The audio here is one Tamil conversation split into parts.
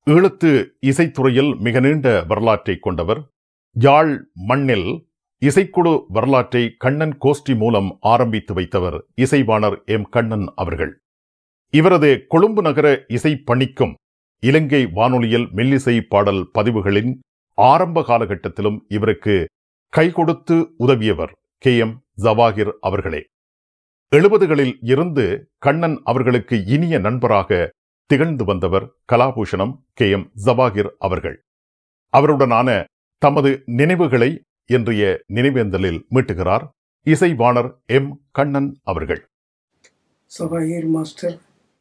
ஈழத்து இசைத்துறையில் மிக நீண்ட வரலாற்றை கொண்டவர். யாழ் மண்ணில் இசைக்குழு வரலாற்றை கண்ணன் கோஷ்டி மூலம் ஆரம்பித்து வைத்தவர் இசைவாணர் எம் கண்ணன் அவர்கள். இவரது கொழும்பு நகர இசை பணிக்கும் இலங்கை வானொலியில் மெல்லிசை பாடல் பதிவுகளின் ஆரம்ப காலகட்டத்திலும் இவருக்கு கை கொடுத்து உதவியவர் KM ஜவாகிர் அவர்களே. 70களில் இருந்து கண்ணன் அவர்களுக்கு இனிய நண்பராக திகழ்ந்து வந்தவர் கலாபூஷணம் KM ஜவாகிர் அவர்கள். அவருடனான தமது நினைவுகளை இன்றைய நினைவேந்தலில் மீட்டுகிறார் இசைவாணர் எம் கண்ணன் அவர்கள். ஜவாகிர் மாஸ்டர்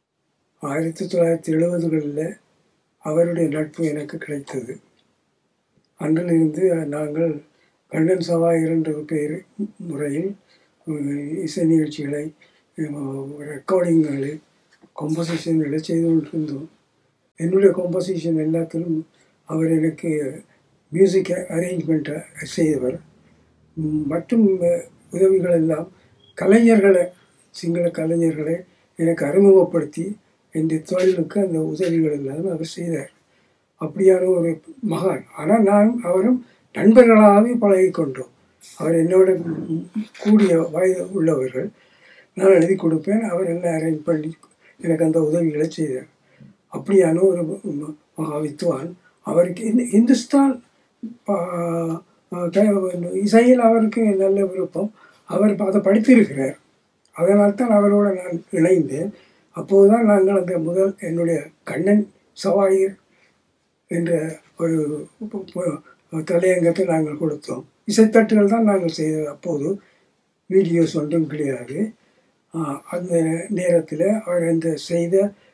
1970களில் அவருடைய நட்பு எனக்கு கிடைத்தது. அன்றிலிருந்து நாங்கள் கண்ணன் ஜவாகிர் என்ற பெயர் முறையில் இசை நிகழ்ச்சிகளை, ரெக்கார்டிங்களை, கம்போசிஷன்களை செய்து கொண்டிருந்தோம். என்னுடைய கம்போசிஷன் எல்லாத்திலும் அவர் எனக்கு மியூசிக் அரேஞ்ச்மெண்ட்டை செய்தவர். மற்றும் உதவிகள் எல்லாம் கலைஞர்களை, சிங்கள கலைஞர்களை எனக்கு அறிமுகப்படுத்தி இந்த தொழிலுக்கு அந்த உதவிகள் எல்லாம் அவர் செய்தார். அப்படியான ஒரு மகான். ஆனால் நான் அவரும் நண்பர்களாகவே பழகி கொண்டோம். அவர் என்னோட கூடிய வயது உள்ளவர்கள். நான் எழுதி கொடுப்பேன், அவர் எல்லாம் அரேஞ்ச் பண்ணி எனக்கு அந்த உதவிகளை செய்தார். அப்படியான ஒரு வித்வான். அவருக்கு இந்துஸ்தான் இசையில் அவருக்கு நல்ல விருப்பம். அவர் அதை படித்திருக்கிறார். அதனால்தான் அவரோட நான் இணைந்தேன். அப்போதுதான் நாங்கள் அந்த முதல் என்னுடைய கண்ணன் ஜவாகிர் என்ற ஒரு தலையங்கத்தை நாங்கள் கொடுத்தோம். இசைத்தட்டுகள் தான் நாங்கள் செய்தது. அப்போது வீடியோஸ் ஒன்றும் கிடையாது. அந்த நேரத்தில் அவர் அந்த செய்த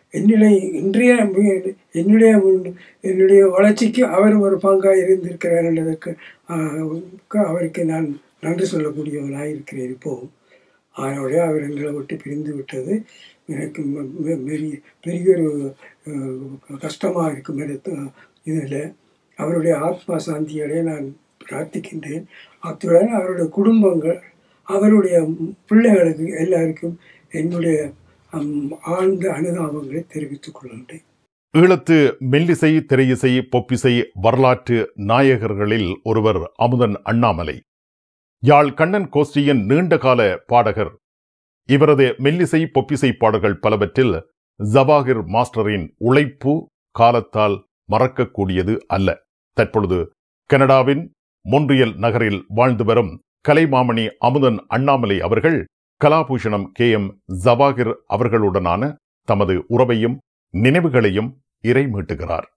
என்னுடைய வளர்ச்சிக்கு அவர் ஒரு பங்காக இருந்திருக்கிறார் என்றதற்கு அவருக்கு நான் நன்றி சொல்லக்கூடியவனாக இருக்கிறேன். இப்போவும் அதனுடைய அவர் எங்களை விட்டு பிரிந்து விட்டது எனக்கு பெரிய ஒரு கஷ்டமாக இருக்கும். இதில் அவருடைய ஆத்மா சாந்தியோடைய நான் பிரார்த்திக்கின்றேன். அத்துடன் அவருடைய குடும்பங்கள், அவருடைய பிள்ளைகளுக்கு எல்லாருக்கும் என்னுடைய ஆழ்ந்த அனுதாபங்களை தெரிவித்துக் கொள்கின்றேன். ஈழத்து மெல்லிசை, திரையிசை, பொப்பிசை வரலாற்று நாயகர்களில் ஒருவர் அமுதன் அண்ணாமலை. யாழ் கண்ணன் கோஷ்டியின் நீண்டகால பாடகர். இவரது மெல்லிசை, பொப்பிசை பாடல்கள் பலவற்றில் ஜவாகிர் மாஸ்டரின் உழைப்பு காலத்தால் மறக்கக்கூடியது அல்ல. தற்பொழுது கனடாவின் மொன்றியல் நகரில் வாழ்ந்து வரும் கலைமாமணி அமுதன் அண்ணாமலை அவர்கள் கலாபூஷணம் KM ஜவாகிர் அவர்களுடனான தமது உறவையும் நினைவுகளையும் இறைமீட்டுகிறார்.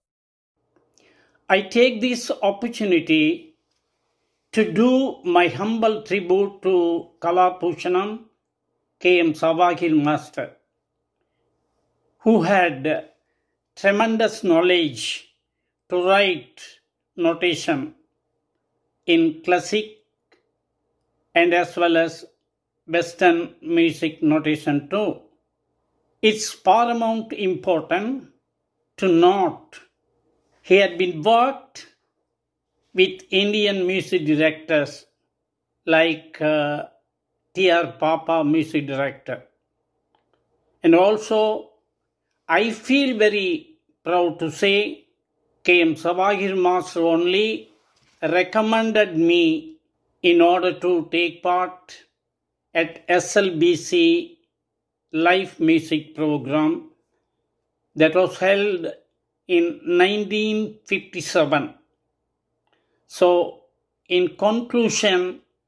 I take this opportunity to do my humble tribute to Kalabhushanam KM Zavagir Master, who had tremendous knowledge to write notation in classic and as well as Western music notation too. It's paramount important to note he had been worked with Indian music directors like T.R. Papa, music director. And also, I feel very proud to say KM Zavagir Master only recommended me in order to take part at SLBC live music program that was held in 1957. So, in conclusion,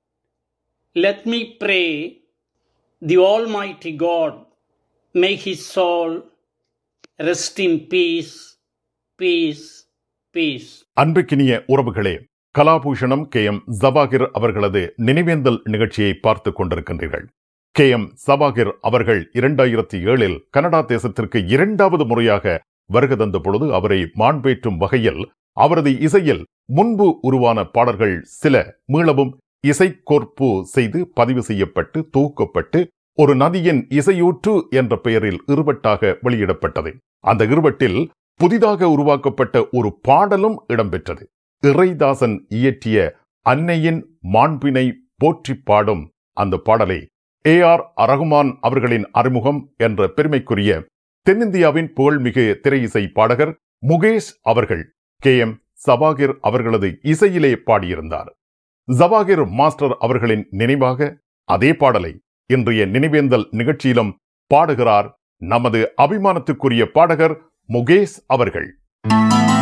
let me pray the Almighty God may his soul rest in peace, peace, peace. அன்பிற்கினிய உறவுகளே, கலாபூஷணம் KM ஜவாகிர் அவர்களது நினைவேந்தல் நிகழ்ச்சியை பார்த்துக் கொண்டிருக்கின்றீர்கள். KM ஜவாகிர் அவர்கள் 2007 கனடா தேசத்திற்கு 2வது முறையாக வருகை தந்த பொழுது அவரை மாண்பேற்றும் வகையில் அவரது இசையில் முன்பு உருவான பாடல்கள் சில மீளவும் இசைக்கோர்ப்பு செய்து பதிவு செய்யப்பட்டு தொகுக்கப்பட்டு ஒரு நதியின் இசையூற்று என்ற பெயரில் இருவட்டாக வெளியிடப்பட்டது. அந்த இருவட்டில் புதிதாக உருவாக்கப்பட்ட ஒரு பாடலும் இடம்பெற்றது. இறைதாசன் இயற்றிய அன்னையின் மாண்பினை போற்றி பாடும் அந்த பாடலை AR ரகுமான் அவர்களின் அறிமுகம் என்ற பெருமைக்குரிய தென்னிந்தியாவின் புகழ்மிகு திரை இசை பாடகர் முகேஷ் அவர்கள் KM சபாகிர் அவர்களது இசையிலே பாடியிருந்தார். ஜவாகிர் மாஸ்டர் அவர்களின் நினைவாக அதே பாடலை இன்றைய நினைவேந்தல் நிகழ்ச்சியிலும் பாடுகிறார் நமது அபிமானத்துக்குரிய பாடகர் முகேஷ் அவர்கள்.